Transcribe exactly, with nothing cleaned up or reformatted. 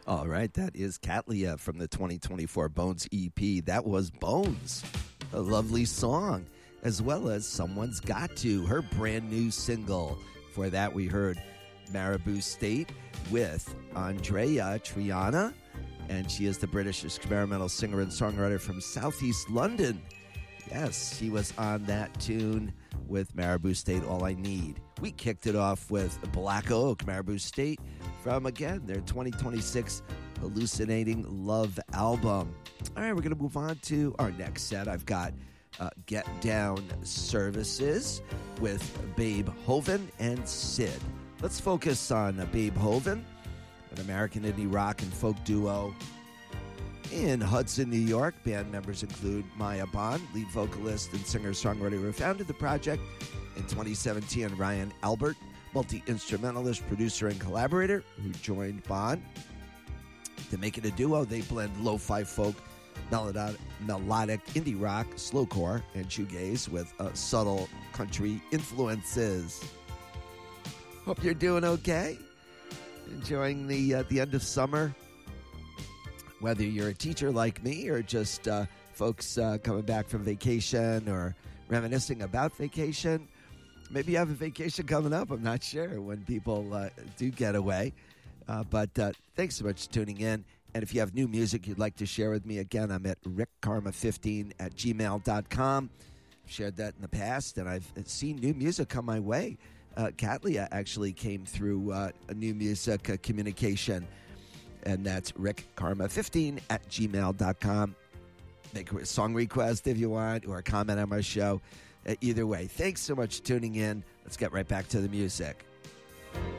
All right, that is Katlia from the twenty twenty-four Bones E P. That was Bones, a lovely song, as well as Someone's Got To, her brand new single. For that, we heard Marabou State with Andrea Triana, and she is the British experimental singer and songwriter from Southeast London. Yes, she was on that tune with Marabou State, All I Need. We kicked it off with Black Oak, Marabou State, from, again, their twenty twenty-six Hallucinating Love album. All right, we're going to move on to our next set. I've got uh, Get Down Services with Babe Hoven and Sid. Let's focus on uh, Babe Hoven, an American indie rock and folk duo in Hudson, New York. Band members include Maya Bond, lead vocalist and singer-songwriter who founded the project in twenty seventeen, and Ryan Albert, multi-instrumentalist, producer, and collaborator who joined Bond. To make it a duo, they blend lo-fi folk, melodic, melodic indie rock, slowcore, and shoegaze with uh, subtle country influences. Hope you're doing okay. Enjoying the uh, the end of summer. Whether you're a teacher like me or just uh, folks uh, coming back from vacation or reminiscing about vacation. Maybe you have a vacation coming up. I'm not sure when people uh, do get away. Uh, but uh, thanks so much for tuning in. And if you have new music you'd like to share with me, again, I'm at rick karma fifteen at gmail dot com. I've shared that in the past, and I've seen new music come my way. Uh, Katlia actually came through uh, a new music uh, communication, and that's rick karma fifteen at gmail dot com. Make a song request if you want, or a comment on my show. Uh, either way, thanks so much for tuning in. Let's get right back to the music.